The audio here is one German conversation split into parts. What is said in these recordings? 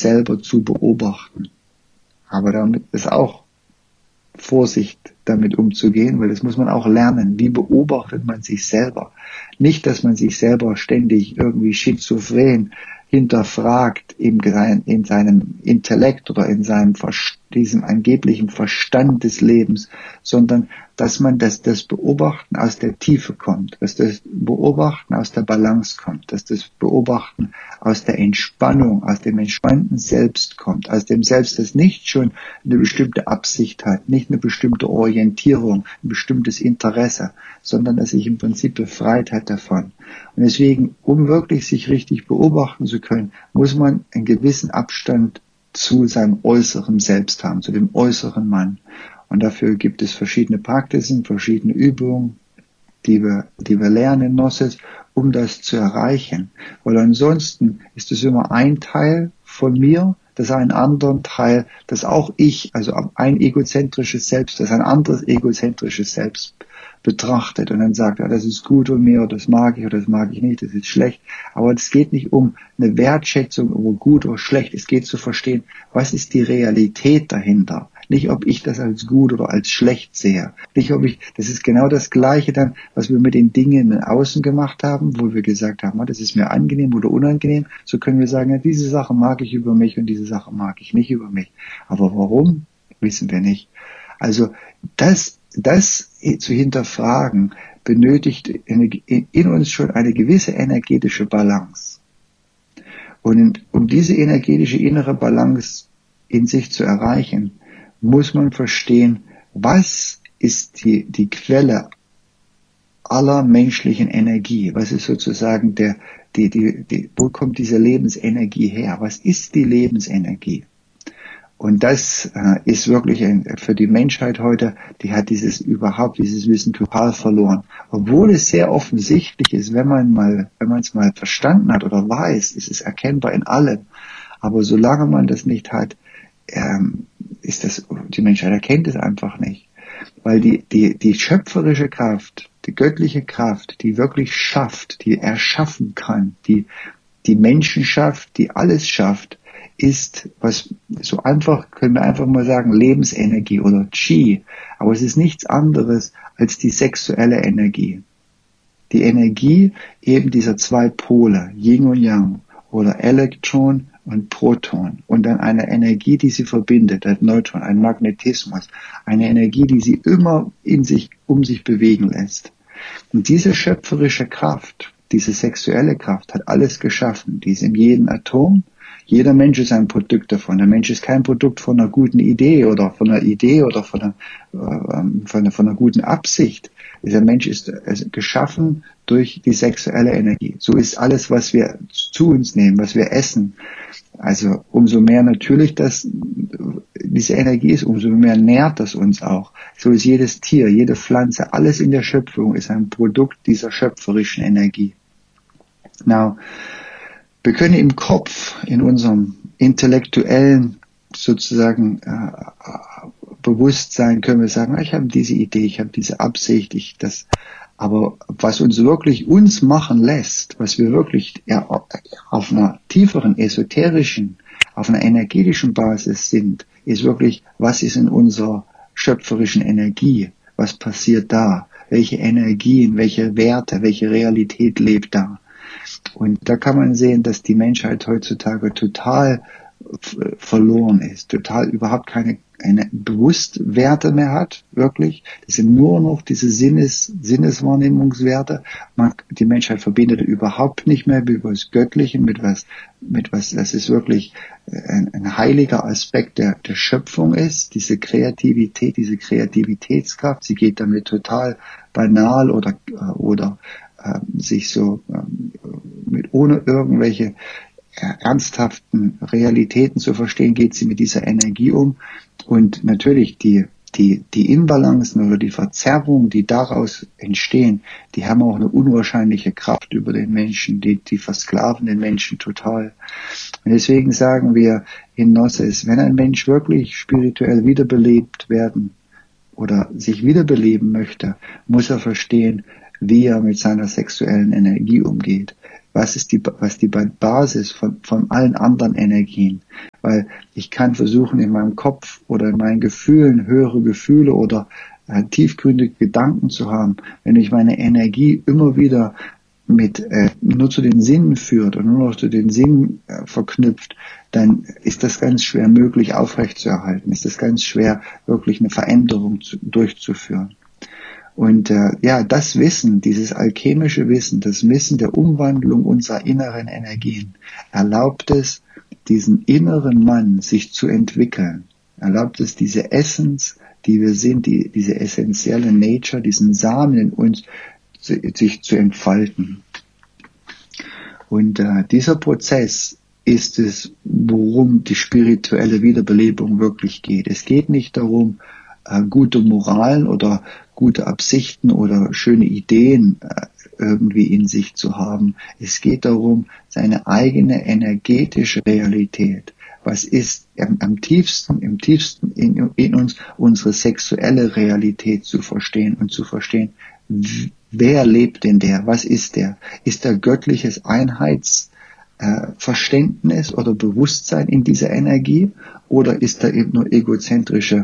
selber zu beobachten. Aber damit ist auch Vorsicht, damit umzugehen, weil das muss man auch lernen. Wie beobachtet man sich selber? Nicht, dass man sich selber ständig irgendwie schizophren hinterfragt in seinem Intellekt oder in seinem diesem angeblichen Verstand des Lebens, sondern dass man das Beobachten aus der Tiefe kommt, dass das Beobachten aus der Balance kommt, dass das Beobachten aus der Entspannung, aus dem entspannten Selbst kommt, aus dem Selbst, das nicht schon eine bestimmte Absicht hat, nicht eine bestimmte Orientierung, ein bestimmtes Interesse, sondern dass sich im Prinzip befreit hat davon. Und deswegen, um wirklich sich richtig beobachten zu können, muss man einen gewissen Abstand zu seinem äußeren Selbst haben, zu dem äußeren Mann. Und dafür gibt es verschiedene Praktiken, verschiedene Übungen, die wir lernen in Gnosis, um das zu erreichen. Weil ansonsten ist es immer ein Teil von mir, das einen anderen Teil, das auch ich, also ein egozentrisches Selbst, das ein anderes egozentrisches Selbst betrachtet und dann sagt, ja, das ist gut von mir, oder das mag ich, oder das mag ich nicht, das ist schlecht. Aber es geht nicht um eine Wertschätzung, ob gut oder schlecht. Es geht zu verstehen, was ist die Realität dahinter. Nicht, ob ich das als gut oder als schlecht sehe. Nicht, das ist genau das Gleiche dann, was wir mit den Dingen im Außen gemacht haben, wo wir gesagt haben, das ist mir angenehm oder unangenehm. So können wir sagen, ja, diese Sache mag ich über mich und diese Sache mag ich nicht über mich. Aber warum? Wissen wir nicht. Also, das zu hinterfragen, benötigt in uns schon eine gewisse energetische Balance. Und um diese energetische innere Balance in sich zu erreichen, muss man verstehen, was ist die Quelle aller menschlichen Energie? Was ist sozusagen wo kommt diese Lebensenergie her? Was ist die Lebensenergie? Und das ist wirklich für die Menschheit heute, die hat dieses Wissen total verloren. Obwohl es sehr offensichtlich ist, wenn man es mal verstanden hat oder weiß, ist es erkennbar in allem. Aber solange man das nicht hat, die Menschheit erkennt es einfach nicht. Weil die schöpferische Kraft, die göttliche Kraft, die wirklich schafft, die erschaffen kann, die Menschen schafft, die alles schafft, ist, was so einfach, können wir einfach mal sagen, Lebensenergie oder Qi. Aber es ist nichts anderes als die sexuelle Energie. Die Energie eben dieser zwei Pole, Yin und Yang, oder Elektron und Proton. Und dann eine Energie, die sie verbindet, ein Neutron, ein Magnetismus. Eine Energie, die sie immer um sich bewegen lässt. Und diese schöpferische Kraft, diese sexuelle Kraft hat alles geschaffen. Die ist in jedem Atom. Jeder Mensch ist ein Produkt davon. Der Mensch ist kein Produkt von einer guten Idee oder von einer guten Absicht. Dieser Mensch ist geschaffen durch die sexuelle Energie. So ist alles, was wir zu uns nehmen, was wir essen. Also umso mehr natürlich diese Energie ist, umso mehr nährt das uns auch. So ist jedes Tier, jede Pflanze, alles in der Schöpfung ist ein Produkt dieser schöpferischen Energie. Now, wir können im Kopf, in unserem intellektuellen sozusagen Bewusstsein, können wir sagen, ich habe diese Idee, ich habe diese Absicht, aber was uns machen lässt, was wir wirklich auf einer tieferen, esoterischen, auf einer energetischen Basis sind, ist wirklich, was ist in unserer schöpferischen Energie? Was passiert da? Welche Energien, welche Werte, welche Realität lebt da? Und da kann man sehen, dass die Menschheit heutzutage total verloren ist, total überhaupt keine Bewusstwerte mehr hat, wirklich. Das sind nur noch diese Sinneswahrnehmungswerte. Die Menschheit verbindet überhaupt nicht mehr mit was Göttlichem, mit was, das ist wirklich ein heiliger Aspekt der Schöpfung ist, diese Kreativität, diese Kreativitätskraft. Sie geht damit total banal oder sich so ohne irgendwelche ernsthaften Realitäten zu verstehen, geht sie mit dieser Energie um. Und natürlich die Inbalancen oder die Verzerrungen, die daraus entstehen, die haben auch eine unwahrscheinliche Kraft über den Menschen, die versklaven den Menschen total. Und deswegen sagen wir in Gnosis, wenn ein Mensch wirklich spirituell wiederbelebt werden oder sich wiederbeleben möchte, muss er verstehen, wie er mit seiner sexuellen Energie umgeht, was die Basis von allen anderen Energien. Weil ich kann versuchen, in meinem Kopf oder in meinen Gefühlen höhere Gefühle oder tiefgründige Gedanken zu haben. Wenn ich meine Energie immer wieder nur zu den Sinnen führt und nur noch zu den Sinnen verknüpft, dann ist das ganz schwer möglich aufrechtzuerhalten. Ist das ganz schwer, wirklich eine Veränderung durchzuführen. Und das Wissen, dieses alchemische Wissen, das Wissen der Umwandlung unserer inneren Energien, erlaubt es, diesen inneren Mann sich zu entwickeln. Erlaubt es, diese Essence, die wir sind, diese essentielle Nature, diesen Samen in uns, sich zu entfalten. Und dieser Prozess ist es, worum die spirituelle Wiederbelebung wirklich geht. Es geht nicht darum, gute Moralen oder gute Absichten oder schöne Ideen irgendwie in sich zu haben. Es geht darum, seine eigene energetische Realität, was ist im tiefsten in uns, unsere sexuelle Realität zu verstehen und zu verstehen, wer lebt denn der? Was ist der? Ist der göttliches Einheitsverständnis oder Bewusstsein in dieser Energie? Oder ist da eben nur egozentrische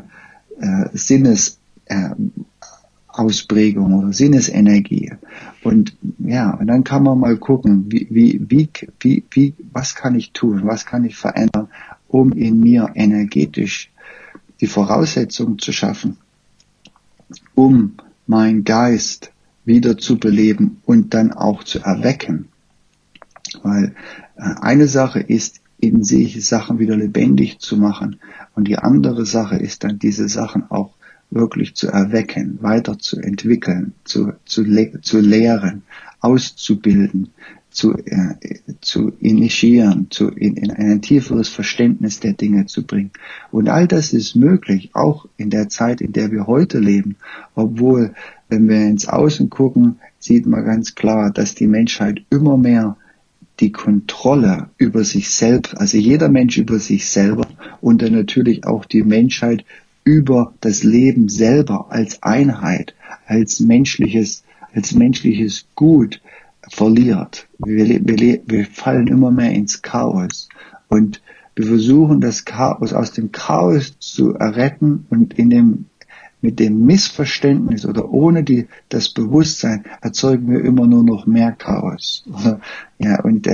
Sinnesausprägung oder Sinnesenergie? Und dann kann man mal gucken, was kann ich tun? Was kann ich verändern, um in mir energetisch die Voraussetzungen zu schaffen, um mein Geist wieder zu beleben und dann auch zu erwecken. Weil eine Sache ist, in sich Sachen wieder lebendig zu machen und die andere Sache ist dann, diese Sachen auch wirklich zu erwecken, weiterzuentwickeln, zu lehren, auszubilden, zu initiieren, in ein tieferes Verständnis der Dinge zu bringen. Und all das ist möglich, auch in der Zeit, in der wir heute leben, obwohl, wenn wir ins Außen gucken, sieht man ganz klar, dass die Menschheit immer mehr die Kontrolle über sich selbst, also jeder Mensch über sich selber und dann natürlich auch die Menschheit über das Leben selber als Einheit, als menschliches Gut verliert. Wir fallen immer mehr ins Chaos und wir versuchen das Chaos aus dem Chaos zu erretten und mit dem Missverständnis oder ohne das Bewusstsein erzeugen wir immer nur noch mehr Chaos. Ja, und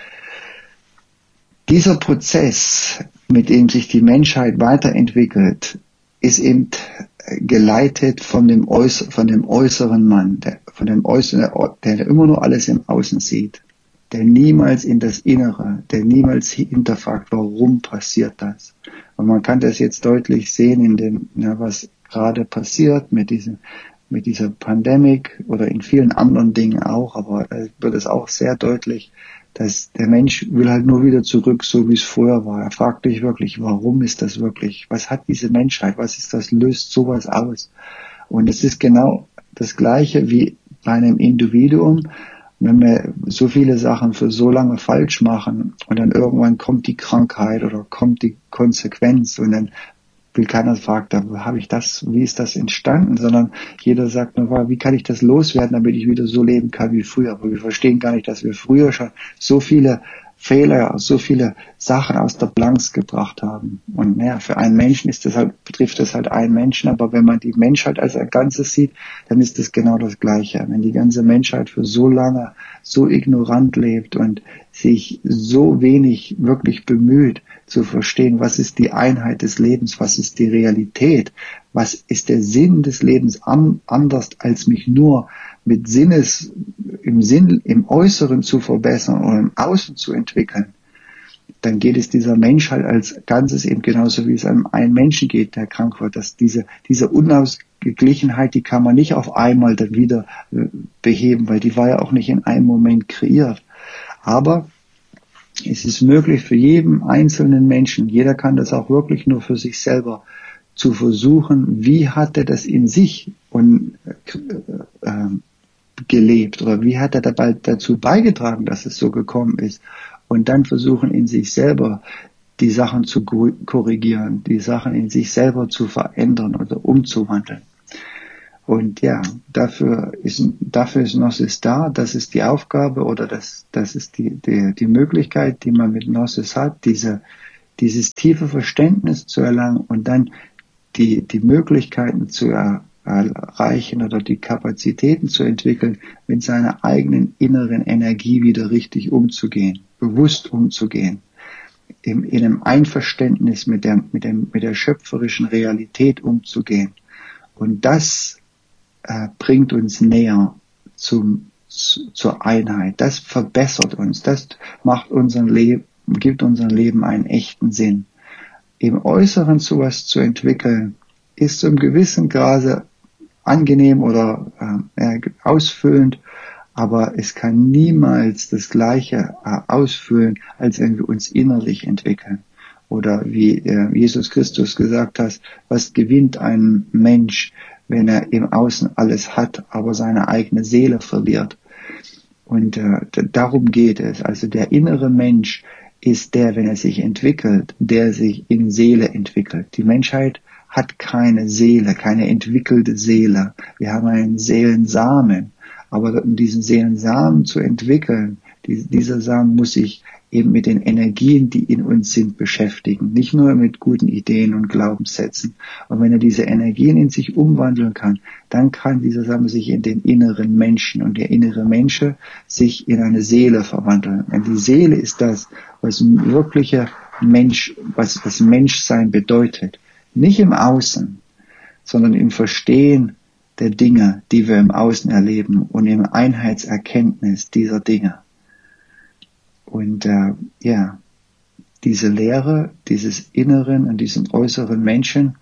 dieser Prozess, mit dem sich die Menschheit weiterentwickelt, ist eben geleitet von dem äußeren Mann, der immer nur alles im Außen sieht, der niemals in das Innere, der niemals hinterfragt, warum passiert das. Und man kann das jetzt deutlich sehen in dem, was gerade passiert mit dieser Pandemie oder in vielen anderen Dingen auch, aber da wird es auch sehr deutlich, dass der Mensch will halt nur wieder zurück, so wie es früher war. Er fragt sich wirklich, warum ist das wirklich? Was hat diese Menschheit? Was ist das? Löst sowas aus? Und es ist genau das Gleiche wie bei einem Individuum, wenn wir so viele Sachen für so lange falsch machen und dann irgendwann kommt die Krankheit oder kommt die Konsequenz und dann will keiner fragen, wie ist das entstanden, sondern jeder sagt nur, wie kann ich das loswerden, damit ich wieder so leben kann wie früher. Aber wir verstehen gar nicht, dass wir früher schon so viele Fehler, so viele Sachen aus der Balance gebracht haben. Und für einen Menschen betrifft das halt einen Menschen, aber wenn man die Menschheit als ein Ganzes sieht, dann ist es genau das Gleiche. Wenn die ganze Menschheit für so lange so ignorant lebt und sich so wenig wirklich bemüht, zu verstehen, was ist die Einheit des Lebens, was ist die Realität, was ist der Sinn des Lebens anders als mich nur mit im Äußeren zu verbessern oder im Außen zu entwickeln, dann geht es dieser Menschheit als Ganzes eben genauso, wie es einem einen Menschen geht, der krank wird, dass diese Unausgeglichenheit, die kann man nicht auf einmal dann wieder beheben, weil die war ja auch nicht in einem Moment kreiert. Aber es ist möglich für jeden einzelnen Menschen, jeder kann das auch wirklich nur für sich selber, zu versuchen, wie hat er das in sich gelebt oder wie hat er dabei dazu beigetragen, dass es so gekommen ist und dann versuchen in sich selber die Sachen zu korrigieren, die Sachen in sich selber zu verändern oder umzuwandeln. Und ja, dafür ist Gnosis da, das ist die Aufgabe oder das ist die Möglichkeit, die man mit Gnosis hat, dieses tiefe Verständnis zu erlangen und dann die Möglichkeiten zu erreichen oder die Kapazitäten zu entwickeln, mit seiner eigenen inneren Energie wieder richtig umzugehen, bewusst umzugehen, in einem Einverständnis mit der schöpferischen Realität umzugehen. Und das bringt uns näher zur Einheit. Das verbessert uns. Das macht gibt unserem Leben einen echten Sinn. Im Äußeren sowas zu entwickeln, ist zum gewissen Grade angenehm oder ausfüllend, aber es kann niemals das Gleiche ausfüllen, als wenn wir uns innerlich entwickeln. Oder wie Jesus Christus gesagt hat, was gewinnt ein Mensch, wenn er im Außen alles hat, aber seine eigene Seele verliert. Und darum geht es. Also der innere Mensch ist der, wenn er sich entwickelt, der sich in Seele entwickelt. Die Menschheit hat keine Seele, keine entwickelte Seele. Wir haben einen Seelensamen. Aber um diesen Seelensamen zu entwickeln, dieser Samen muss sich eben mit den Energien, die in uns sind, beschäftigen. Nicht nur mit guten Ideen und Glaubenssätzen. Und wenn er diese Energien in sich umwandeln kann, dann kann dieser Samen sich in den inneren Menschen und der innere Mensch sich in eine Seele verwandeln. Und die Seele ist das, was ein wirklicher Mensch, was Menschsein bedeutet. Nicht im Außen, sondern im Verstehen der Dinge, die wir im Außen erleben und im Einheitserkenntnis dieser Dinge. Und diese Lehre dieses inneren und diesen äußeren Menschen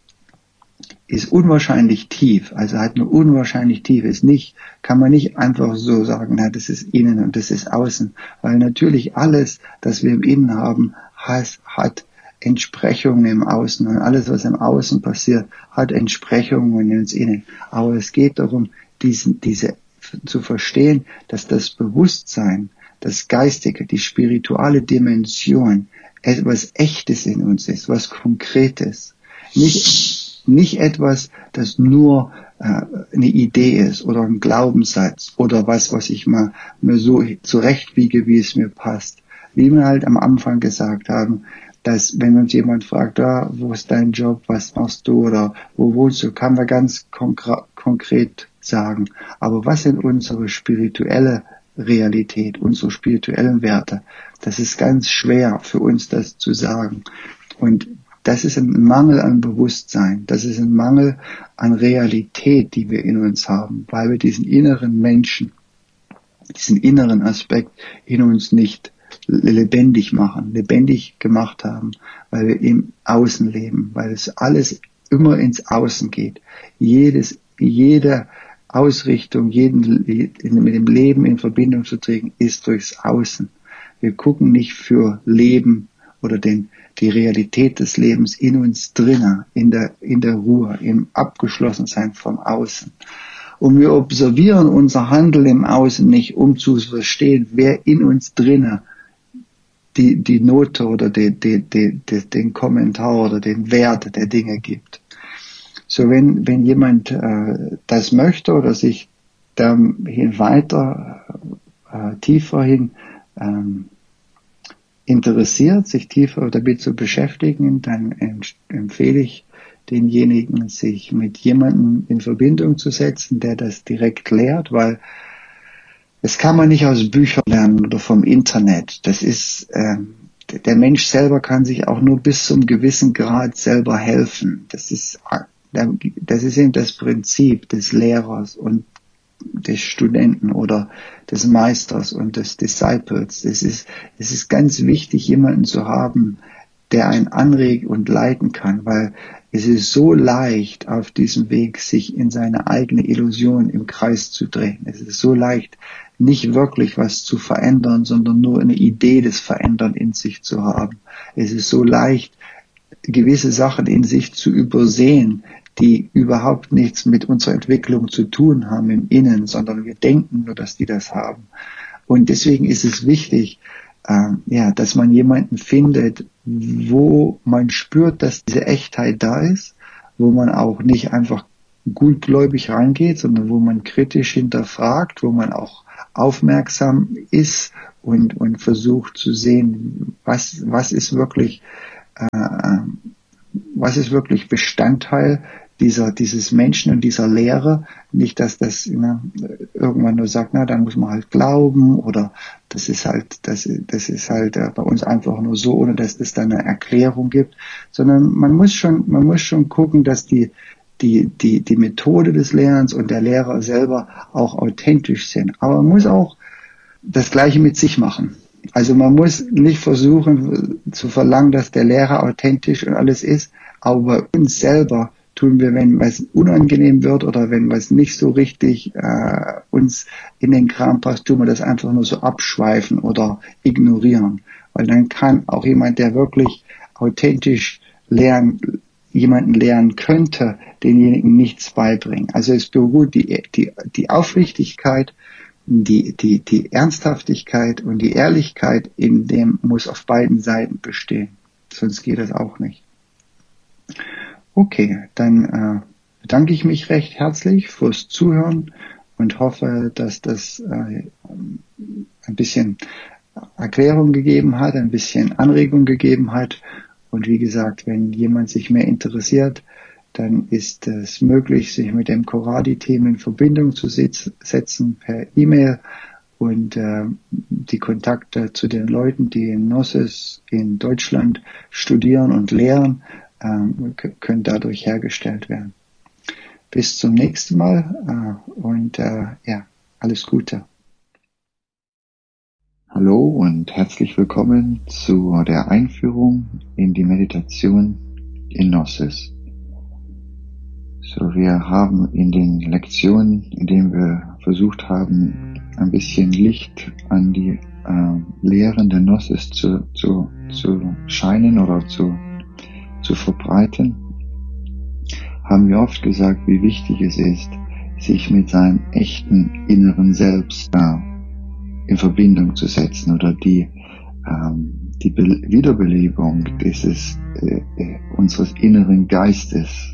ist unwahrscheinlich tief, also hat eine unwahrscheinlich tief, kann man nicht einfach so sagen, na, das ist innen und das ist außen, weil natürlich alles, das wir im Innen haben, hat Entsprechungen im Außen und alles, was im Außen passiert, hat Entsprechungen ins Innen. Aber es geht darum, diese zu verstehen, dass das Bewusstsein, das Geistige, die spirituelle Dimension etwas Echtes in uns ist, was Konkretes. Nicht etwas, das nur eine Idee ist oder ein Glaubenssatz oder was ich mir so zurechtbiege, wie es mir passt. Wie wir halt am Anfang gesagt haben, dass wenn uns jemand fragt, wo ist dein Job, was machst du oder wo wohnst du, kann man ganz konkret sagen. Aber was sind unsere spirituelle Realität, unsere spirituellen Werte? Das ist ganz schwer für uns, das zu sagen. Und das ist ein Mangel an Bewusstsein, das ist ein Mangel an Realität, die wir in uns haben, weil wir diesen inneren Menschen, diesen inneren Aspekt in uns nicht lebendig gemacht haben, weil wir im Außen leben, weil es alles immer ins Außen geht. Jede Ausrichtung, mit dem Leben in Verbindung zu treten, ist durchs Außen. Wir gucken nicht für Leben oder die Realität des Lebens in uns drinnen, in der Ruhe, im Abgeschlossensein vom Außen. Und wir observieren unser Handeln im Außen nicht, um zu verstehen, wer in uns drinnen die Note oder den Kommentar oder den Wert der Dinge gibt. So wenn jemand das möchte oder sich dahin tiefer hin interessiert, sich tiefer damit zu beschäftigen, dann empfehle ich denjenigen, sich mit jemandem in Verbindung zu setzen, der das direkt lehrt, weil das kann man nicht aus Büchern lernen oder vom Internet. Das ist, der Mensch selber kann sich auch nur bis zum gewissen Grad selber helfen. Das ist eben das Prinzip des Lehrers und des Studenten oder des Meisters und des Disciples. Es ist ganz wichtig, jemanden zu haben, der einen anregt und leiten kann, weil es ist so leicht, auf diesem Weg sich in seine eigene Illusion im Kreis zu drehen. Es ist so leicht, nicht wirklich was zu verändern, sondern nur eine Idee des Verändern in sich zu haben. Es ist so leicht, gewisse Sachen in sich zu übersehen, die überhaupt nichts mit unserer Entwicklung zu tun haben im Innen, sondern wir denken nur, dass die das haben. Und deswegen ist es wichtig, dass man jemanden findet, wo man spürt, dass diese Echtheit da ist, wo man auch nicht einfach gutgläubig reingeht, sondern wo man kritisch hinterfragt, wo man auch aufmerksam ist und versucht zu sehen, was ist wirklich Bestandteil dieses Menschen und dieser Lehre. Nicht, dass das irgendwann nur sagt, na, dann muss man halt glauben, oder das ist halt bei uns einfach nur so, ohne dass es da eine Erklärung gibt, sondern man muss schon gucken, dass die Methode des Lernens und der Lehrer selber auch authentisch sind. Aber man muss auch das Gleiche mit sich machen. Also man muss nicht versuchen zu verlangen, dass der Lehrer authentisch und alles ist, aber bei uns selber tun wir, wenn was unangenehm wird oder wenn was nicht so richtig uns in den Kram passt, tun wir das einfach nur so abschweifen oder ignorieren. Weil dann kann auch jemand, der wirklich authentisch jemanden lernen könnte, denjenigen nichts beibringen. Also es beruht die Aufrichtigkeit, die Ernsthaftigkeit und die Ehrlichkeit in dem muss auf beiden Seiten bestehen. Sonst geht das auch nicht. Okay, dann bedanke ich mich recht herzlich fürs Zuhören und hoffe, dass das ein bisschen Erklärung gegeben hat, ein bisschen Anregung gegeben hat. Und wie gesagt, wenn jemand sich mehr interessiert, dann ist es möglich, sich mit dem Coradi-Team in Verbindung zu setzen per E-Mail, und die Kontakte zu den Leuten, die in Gnosis in Deutschland studieren und lehren, können dadurch hergestellt werden. Bis zum nächsten Mal und alles Gute. Hallo und herzlich willkommen zu der Einführung in die Meditation in Gnosis. So, wir haben in den Lektionen, in denen wir versucht haben, ein bisschen Licht an die Lehren der Gnosis zu scheinen oder zu verbreiten, haben wir oft gesagt, wie wichtig es ist, sich mit seinem echten inneren Selbst in Verbindung zu setzen oder die Wiederbelebung unseres inneren Geistes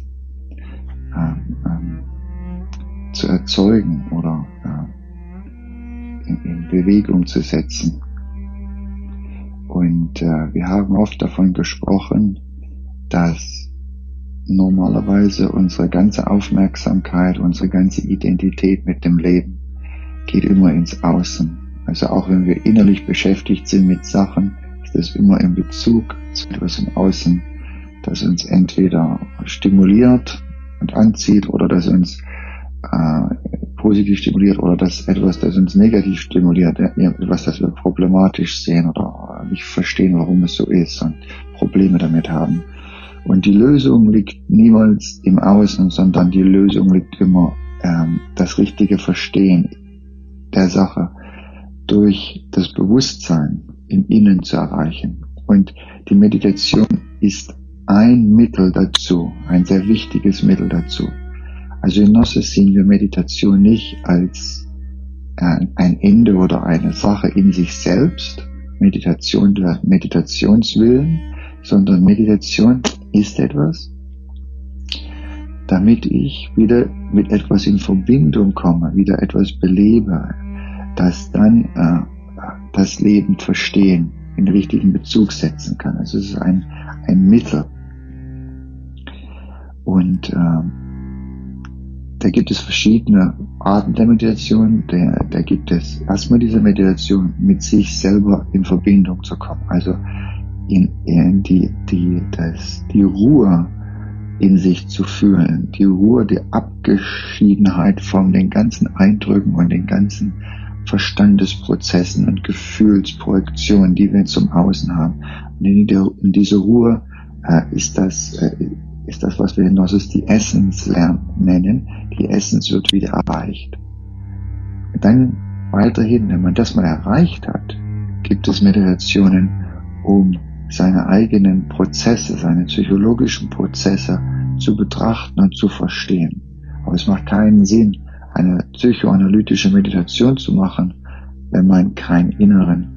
zu erzeugen oder in Bewegung zu setzen. Und wir haben oft davon gesprochen, dass normalerweise unsere ganze Aufmerksamkeit, unsere ganze Identität mit dem Leben geht immer ins Außen. Also auch wenn wir innerlich beschäftigt sind mit Sachen, ist das immer in Bezug zu etwas im Außen, das uns entweder stimuliert und anzieht oder das uns positiv stimuliert oder das uns negativ stimuliert, etwas, das wir problematisch sehen oder nicht verstehen, warum es so ist und Probleme damit haben. Und die Lösung liegt niemals im Außen, sondern die Lösung liegt immer das richtige Verstehen der Sache durch das Bewusstsein im Innen zu erreichen. Und die Meditation ist ein Mittel dazu, ein sehr wichtiges Mittel dazu. Also in Gnosis sehen wir Meditation nicht als ein Ende oder eine Sache in sich selbst, Meditation der Meditationswillen, sondern Meditation ist etwas, damit ich wieder mit etwas in Verbindung komme, wieder etwas belebe, das dann das Leben verstehen, in den richtigen Bezug setzen kann. Also es ist ein Mittel. Und da gibt es verschiedene Arten der Meditation. Da gibt es erstmal diese Meditation, mit sich selber in Verbindung zu kommen. Also in die Ruhe in sich zu fühlen. Die Ruhe, die Abgeschiedenheit von den ganzen Eindrücken und den ganzen Verstandesprozessen und Gefühlsprojektionen, die wir zum Außen haben. Und in dieser Ruhe ist das, was wir in Gnosis die Essenz nennen. Die Essenz wird wieder erreicht. Und dann weiterhin, wenn man das mal erreicht hat, gibt es Meditationen, um seine eigenen Prozesse, seine psychologischen Prozesse zu betrachten und zu verstehen. Aber es macht keinen Sinn, eine psychoanalytische Meditation zu machen, wenn man keine innere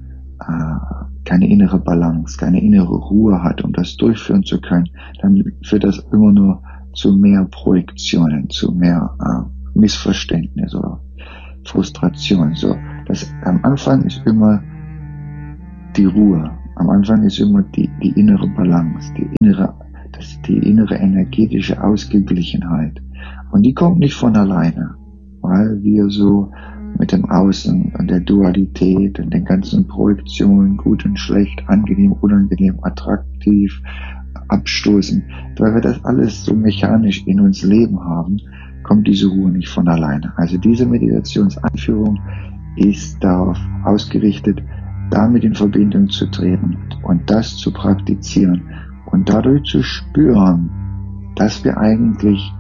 Balance, keine innere Ruhe hat, um das durchführen zu können. Dann führt das immer nur zu mehr Projektionen, zu mehr Missverständnis oder Frustration. So, das am Anfang ist immer die Ruhe. Am Anfang ist immer die innere Balance, die innere energetische Ausgeglichenheit. Und die kommt nicht von alleine, weil wir so mit dem Außen und der Dualität und den ganzen Projektionen, gut und schlecht, angenehm, unangenehm, attraktiv, abstoßen, weil wir das alles so mechanisch in uns leben haben, kommt diese Ruhe nicht von alleine. Also diese Meditationseinführung ist darauf ausgerichtet, damit in Verbindung zu treten und das zu praktizieren und dadurch zu spüren, dass wir eigentlich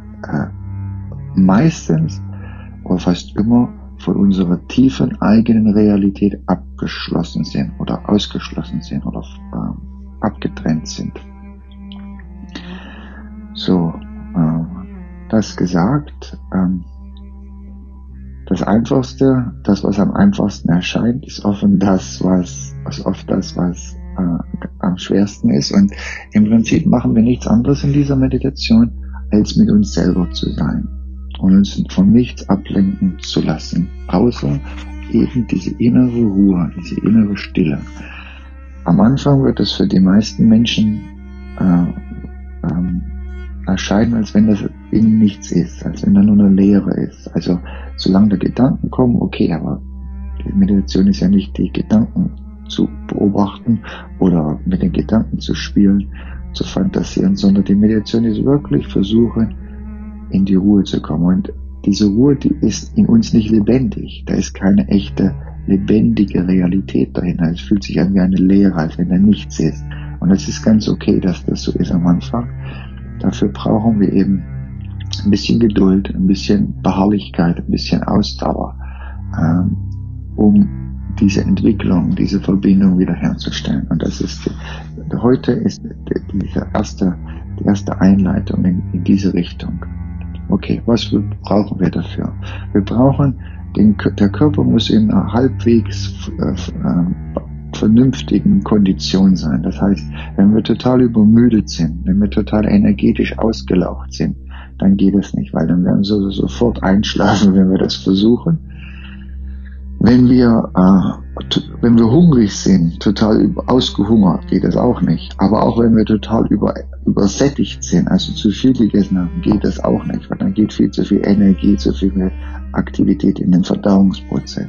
meistens oder fast immer von unserer tiefen eigenen Realität abgeschlossen sind oder ausgeschlossen sind oder abgetrennt sind. So, das gesagt, das Einfachste, das was am einfachsten erscheint, ist oft das, was am schwersten ist. Und im Prinzip machen wir nichts anderes in dieser Meditation, als mit uns selber zu sein und uns von nichts ablenken zu lassen, außer eben diese innere Ruhe, diese innere Stille. Am Anfang wird es für die meisten Menschen erscheinen, als wenn das innen nichts ist, als wenn da nur eine Leere ist. Also solange da Gedanken kommen, okay, aber die Meditation ist ja nicht die Gedanken zu beobachten oder mit den Gedanken zu spielen, zu fantasieren, sondern die Meditation ist wirklich versuchen, in die Ruhe zu kommen. Und diese Ruhe, die ist in uns nicht lebendig. Da ist keine echte, lebendige Realität dahinter. Es fühlt sich an wie eine Leere, als wenn da nichts ist. Und es ist ganz okay, dass das so ist am Anfang. Dafür brauchen wir eben ein bisschen Geduld, ein bisschen Beharrlichkeit, ein bisschen Ausdauer, um diese Entwicklung, diese Verbindung wiederherzustellen. Und das ist, heute ist die erste Einleitung in diese Richtung. Okay, was brauchen wir dafür? Wir brauchen, der Körper muss in einer halbwegs vernünftigen Kondition sein. Das heißt, wenn wir total übermüdet sind, wenn wir total energetisch ausgelaugt sind, dann geht es nicht, weil dann werden wir sofort einschlafen, wenn wir das versuchen. Wenn wir hungrig sind, total ausgehungert, geht das auch nicht. Aber auch wenn wir total übersättigt sind, also zu viel gegessen haben, geht das auch nicht, weil dann geht viel zu viel Energie, zu viel Aktivität in den Verdauungsprozess.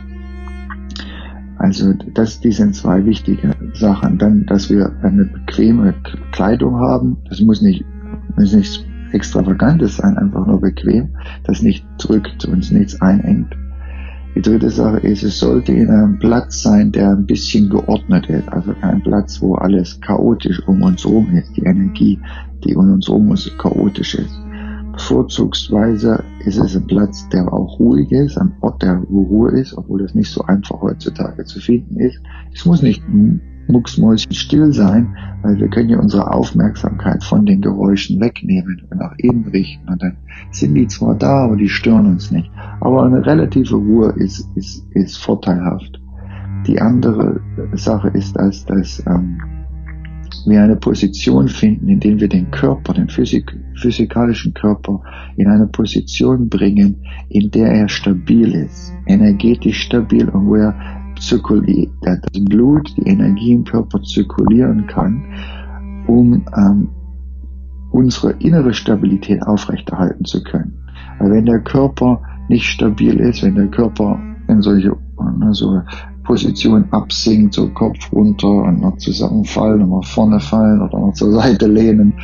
Also die sind zwei wichtige Sachen. Dann, dass wir eine bequeme Kleidung haben, das muss nicht Extravagantes sein, einfach nur bequem, das nicht drückt, uns nichts einengt. Die dritte Sache ist, es sollte in einem Platz sein, der ein bisschen geordnet ist. Also kein Platz, wo alles chaotisch um uns herum ist. Die Energie, die um uns herum ist, chaotisch ist. Bevorzugsweise ist es ein Platz, der auch ruhig ist, ein Ort, der Ruhe ist, obwohl das nicht so einfach heutzutage zu finden ist. Es muss nicht mucksmäuschenstill sein, weil wir können ja unsere Aufmerksamkeit von den Geräuschen wegnehmen und nach innen richten. Und dann sind die zwar da, aber die stören uns nicht. Aber eine relative Ruhe ist vorteilhaft. Die andere Sache ist, dass wir eine Position finden, in der wir den Körper, den physikalischen Körper in eine Position bringen, in der er stabil ist, energetisch stabil und wo er das Blut, die Energie im Körper zirkulieren kann, um unsere innere Stabilität aufrechterhalten zu können. Weil wenn der Körper nicht stabil ist, wenn der Körper in solche Position absinkt, so Kopf runter und noch zusammenfallen und nach vorne fallen oder noch zur Seite lehnen,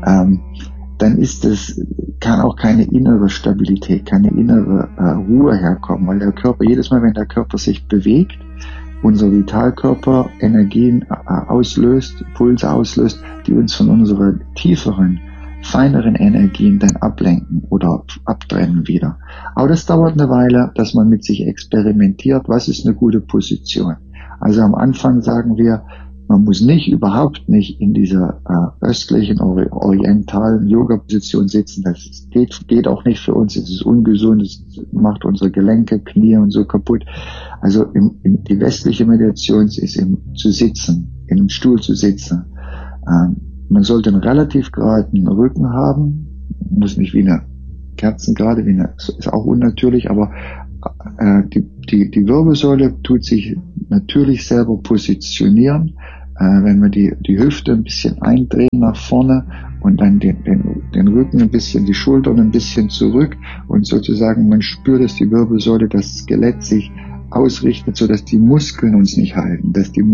dann kann auch keine innere Stabilität, keine innere Ruhe herkommen, weil der Körper, jedes Mal, wenn der Körper sich bewegt, unser Vitalkörper Energien auslöst, Pulse auslöst, die uns von unseren tieferen, feineren Energien dann ablenken oder abtrennen wieder. Aber das dauert eine Weile, dass man mit sich experimentiert, was ist eine gute Position. Also am Anfang sagen wir, man muss überhaupt nicht in dieser östlichen, orientalen Yoga-Position sitzen. Das geht auch nicht für uns. Es ist ungesund, es macht unsere Gelenke, Knie und so kaputt. Also die westliche Meditation ist zu sitzen, in einem Stuhl zu sitzen. man sollte einen relativ geraden Rücken haben, muss nicht wie eine Kerzengerade, ist auch unnatürlich, aber die Wirbelsäule tut sich natürlich selber positionieren, wenn wir die Hüfte ein bisschen eindrehen nach vorne und dann den Rücken ein bisschen, die Schultern ein bisschen zurück und sozusagen man spürt, dass die Wirbelsäule, das Skelett sich ausrichtet, so dass die Muskeln uns nicht halten, dass der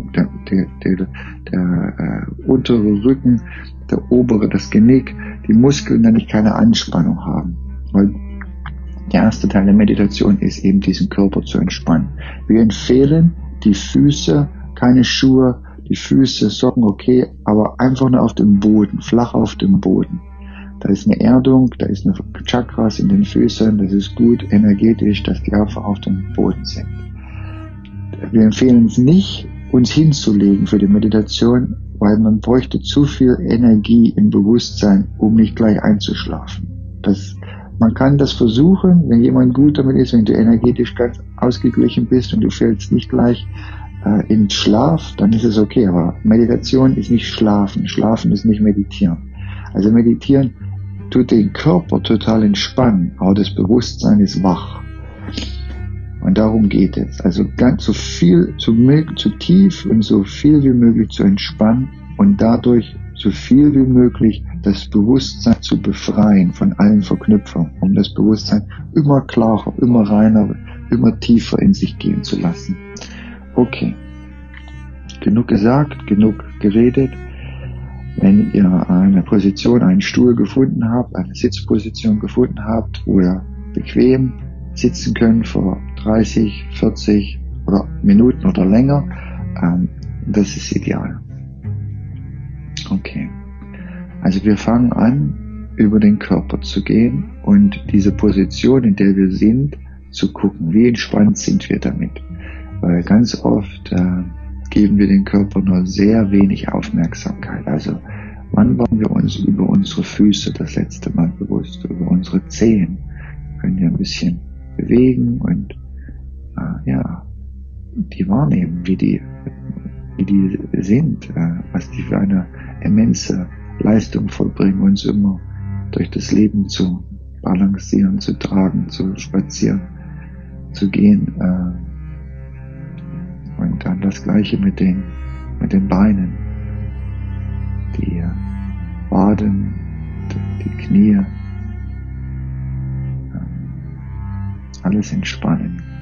untere Rücken, der obere, das Genick, die Muskeln dann nicht keine Anspannung haben. Weil der erste Teil der Meditation ist eben, diesen Körper zu entspannen. Wir empfehlen die Füße, keine Schuhe, die Füße, Socken okay, aber einfach nur auf dem Boden, flach auf dem Boden. Da ist eine Erdung, da ist eine Chakras in den Füßen, das ist gut energetisch, dass die einfach auf dem Boden sind. Wir empfehlen es nicht, uns hinzulegen für die Meditation, weil man bräuchte zu viel Energie im Bewusstsein, um nicht gleich einzuschlafen. Man kann das versuchen, wenn jemand gut damit ist, wenn du energetisch ganz ausgeglichen bist und du fällst nicht gleich in Schlaf, dann ist es okay. Aber Meditation ist nicht Schlafen. Schlafen ist nicht Meditieren. Also Meditieren tut den Körper total entspannen, aber das Bewusstsein ist wach. Und darum geht es. Also ganz so tief und so viel wie möglich zu entspannen und dadurch so viel wie möglich das Bewusstsein zu befreien von allen Verknüpfungen, um das Bewusstsein immer klarer, immer reiner, immer tiefer in sich gehen zu lassen. Okay, genug gesagt, genug geredet. Wenn ihr eine Position, einen Stuhl gefunden habt, eine Sitzposition gefunden habt, wo ihr bequem sitzen könnt für 30, 40 oder Minuten oder länger, das ist ideal. Okay. Also wir fangen an, über den Körper zu gehen und diese Position, in der wir sind, zu gucken, wie entspannt sind wir damit. Weil ganz oft geben wir den Körper nur sehr wenig Aufmerksamkeit. Also wann waren wir uns über unsere Füße das letzte Mal bewusst, über unsere Zehen? Können wir ein bisschen bewegen und die wahrnehmen, wie die sind, was die für eine immense Leistung vollbringen, uns immer durch das Leben zu balancieren, zu tragen, zu spazieren, zu gehen. Und dann das Gleiche mit den Beinen, die Waden, die Knie, alles entspannen.